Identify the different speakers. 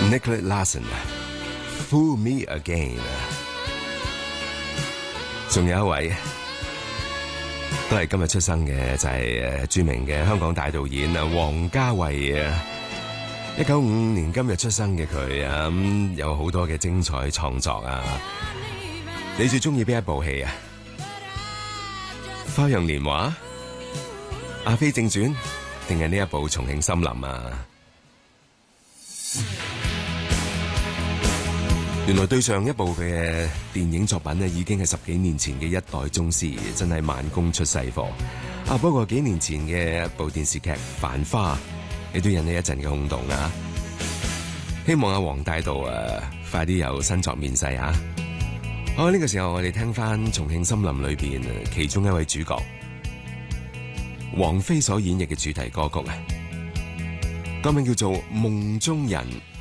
Speaker 1: Nicolette Larson Fool Me Again。 仲有一位都係今日出生嘅，就係著名嘅香港大導演王家衛啊。1955年今日出生嘅佢啊，有好多嘅精彩創作啊。你最中意邊一部戲啊？花樣年華、阿飛正傳，定係呢一部重慶森林啊？原來對上一部嘅電影作品已經係10幾年前嘅一代宗師，真係慢工出細貨啊！不過幾年前嘅一部電視劇《繁花》，亦都引起一陣嘅轟動啊！希望阿黃大道快啲有新作面世啊！好，呢個時候我哋聽翻《重慶森林》裏邊其中一位主角王菲所演繹嘅主題歌曲啊，歌名叫做《夢中人》。